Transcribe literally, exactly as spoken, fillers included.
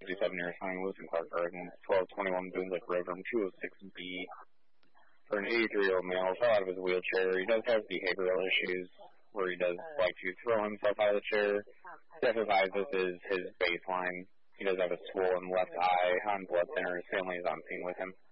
fifty-seven years Hunting Lewis and Clark Gardens, twelve twenty-one Boone Lake Road, room two oh six B. For an eighty-three-year-old male, fell out of his wheelchair. He does have behavioral issues where he does like to throw himself out of the chair. Dephthisitis is his baseline. He does have a swollen left eye on blood thinner. His family is on scene with him.